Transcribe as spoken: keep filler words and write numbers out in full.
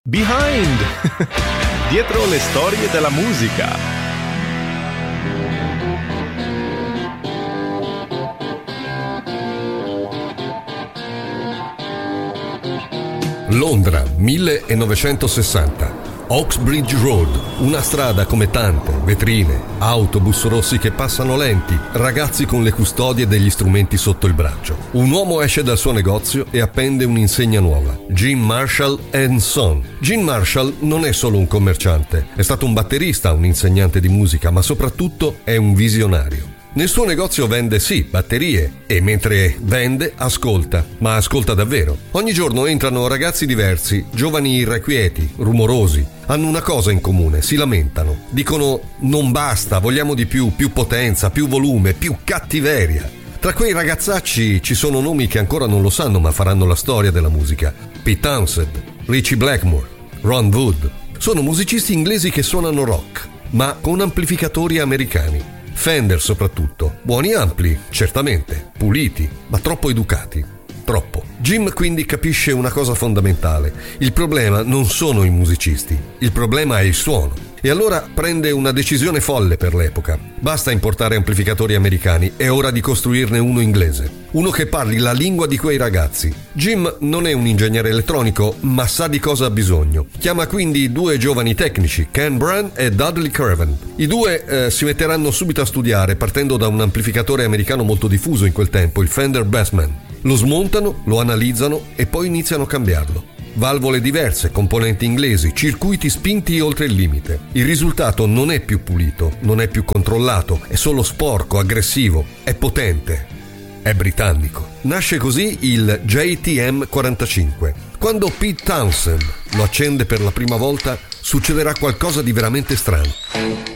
Behind! Dietro le storie della musica. Londra, millenovecentosessanta. Oxbridge Road, una strada come tante, vetrine, autobus rossi che passano lenti, ragazzi con le custodie degli strumenti sotto il braccio. Un uomo esce dal suo negozio e appende un'insegna nuova, Jim Marshall and Son. Jim Marshall non è solo un commerciante, è stato un batterista, un insegnante di musica, ma soprattutto è un visionario. Nel suo negozio vende sì batterie e mentre vende ascolta, ma ascolta davvero. Ogni giorno entrano ragazzi diversi, giovani irrequieti, rumorosi. Hanno una cosa in comune, si lamentano. Dicono non basta, vogliamo di più, più potenza, più volume, più cattiveria. Tra quei ragazzacci ci sono nomi che ancora non lo sanno ma faranno la storia della musica. Pete Townshend, Ritchie Blackmore, Ron Wood. Sono musicisti inglesi che suonano rock, ma con amplificatori americani. Fender soprattutto, buoni ampli, certamente, puliti, ma troppo educati, troppo. Jim quindi capisce una cosa fondamentale: il problema non sono i musicisti, il problema è il suono. E allora prende una decisione folle per l'epoca. Basta importare amplificatori americani, è ora di costruirne uno inglese, uno che parli la lingua di quei ragazzi. Jim non è un ingegnere elettronico, ma sa di cosa ha bisogno. Chiama quindi due giovani tecnici, Ken Brann e Dudley Craven. I due eh, si metteranno subito a studiare partendo da un amplificatore americano molto diffuso in quel tempo, il Fender Bassman. Lo smontano, lo analizzano e poi iniziano a cambiarlo. Valvole diverse, componenti inglesi, circuiti spinti oltre il limite. Il risultato non è più pulito, non è più controllato, è solo sporco, aggressivo, è potente, è britannico. Nasce così il J T M quarantacinque. Quando Pete Townshend lo accende per la prima volta, succederà qualcosa di veramente strano.